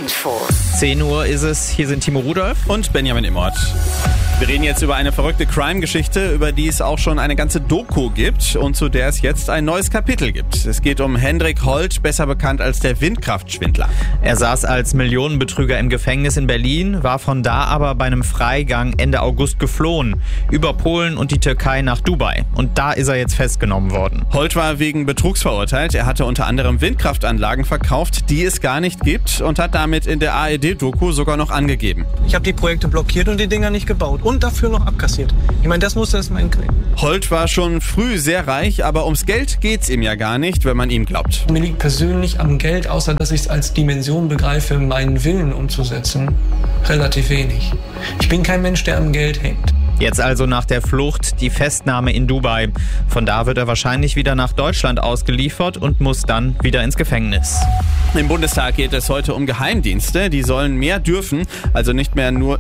Info. 10 Uhr ist es. Hier sind Timo Rudolph und Benjamin Immort. Wir reden jetzt über eine verrückte Crime-Geschichte, über die es auch schon eine ganze Doku gibt und zu der es jetzt ein neues Kapitel gibt. Es geht um Hendrik Holt, besser bekannt als der Windkraftschwindler. Er saß als Millionenbetrüger im Gefängnis in Berlin, war von da aber bei einem Freigang Ende August geflohen. Über Polen und die Türkei nach Dubai. Und da ist er jetzt festgenommen worden. Holt war wegen Betrugs verurteilt. Er hatte unter anderem Windkraftanlagen verkauft, die es gar nicht gibt und hat damit in der ARD-Doku sogar noch angegeben. Ich habe die Projekte blockiert und die Dinger nicht gebaut. Und dafür noch abkassiert. Ich meine, das muss er erstmal hinkriegen. Holt war schon früh sehr reich, aber ums Geld geht's ihm ja gar nicht, wenn man ihm glaubt. Mir liegt persönlich am Geld, außer dass ich es als Dimension begreife, meinen Willen umzusetzen, relativ wenig. Ich bin kein Mensch, der am Geld hängt. Jetzt also nach der Flucht die Festnahme in Dubai. Von da wird er wahrscheinlich wieder nach Deutschland ausgeliefert und muss dann wieder ins Gefängnis. Im Bundestag geht es heute um Geheimdienste. Die sollen mehr dürfen, also nicht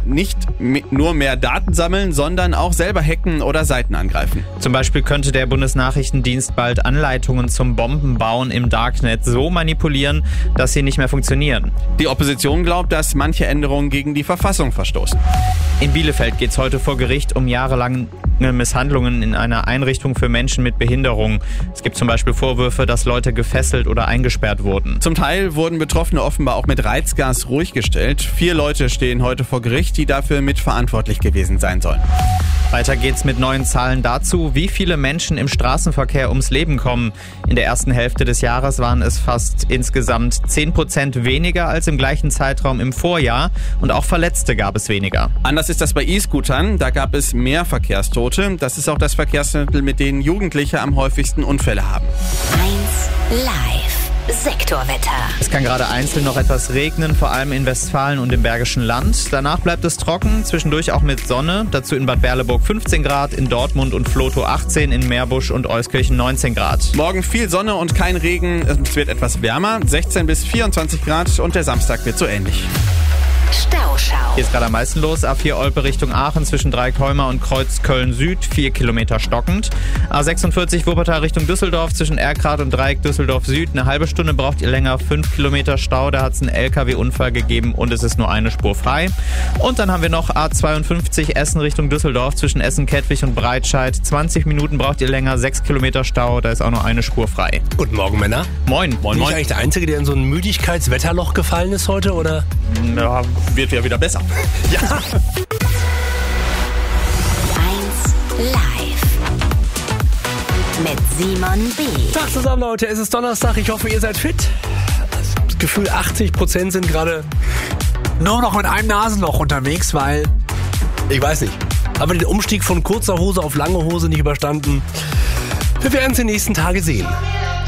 nur mehr Daten sammeln, sondern auch selber hacken oder Seiten angreifen. Zum Beispiel könnte der Bundesnachrichtendienst bald Anleitungen zum Bombenbauen im Darknet so manipulieren, dass sie nicht mehr funktionieren. Die Opposition glaubt, dass manche Änderungen gegen die Verfassung verstoßen. In Bielefeld geht es heute vor Gericht um jahrelange Misshandlungen in einer Einrichtung für Menschen mit Behinderung. Es gibt zum Beispiel Vorwürfe, dass Leute gefesselt oder eingesperrt wurden. Zum Teil wurden Betroffene offenbar auch mit Reizgas ruhig gestellt. 4 Leute stehen heute vor Gericht, die dafür mitverantwortlich gewesen sein sollen. Weiter geht's mit neuen Zahlen dazu, wie viele Menschen im Straßenverkehr ums Leben kommen. In der ersten Hälfte des Jahres waren es fast insgesamt 10% weniger als im gleichen Zeitraum im Vorjahr und auch Verletzte gab es weniger. Anders ist das bei E-Scootern, da gab es mehr Verkehrstote. Das ist auch das Verkehrsmittel, mit denen Jugendliche am häufigsten Unfälle haben. 1 Live. Sektorwetter. Es kann gerade einzeln noch etwas regnen, vor allem in Westfalen und im Bergischen Land. Danach bleibt es trocken, zwischendurch auch mit Sonne. Dazu in Bad Berleburg 15 Grad, in Dortmund und Vlotho 18, in Meerbusch und Euskirchen 19 Grad. Morgen viel Sonne und kein Regen. Es wird etwas wärmer, 16 bis 24 Grad und der Samstag wird so ähnlich. Stauschau. Hier ist gerade am meisten los. A4 Olpe Richtung Aachen zwischen Dreieckholmer und Kreuz Köln-Süd, 4 Kilometer stockend. A46 Wuppertal Richtung Düsseldorf zwischen Erkrath und Dreieck Düsseldorf-Süd. Eine halbe Stunde braucht ihr länger, 5 Kilometer Stau. Da hat es einen LKW-Unfall gegeben und es ist nur eine Spur frei. Und dann haben wir noch A52 Essen Richtung Düsseldorf zwischen Essen-Kettwig und Breitscheid. 20 Minuten braucht ihr länger, 6 Kilometer Stau. Da ist auch nur eine Spur frei. Guten Morgen, Männer. Moin. Bin ich eigentlich der Einzige, der in so ein Müdigkeitswetterloch gefallen ist heute, oder? Ja, wird ja wieder besser. Ja. 1 Live. Mit Simon B. Tag zusammen, Leute. Es ist Donnerstag. Ich hoffe, ihr seid fit. Das Gefühl, 80% sind gerade nur noch mit einem Nasenloch unterwegs, weil, ich weiß nicht, haben wir den Umstieg von kurzer Hose auf lange Hose nicht überstanden. Wir werden es die nächsten Tage sehen.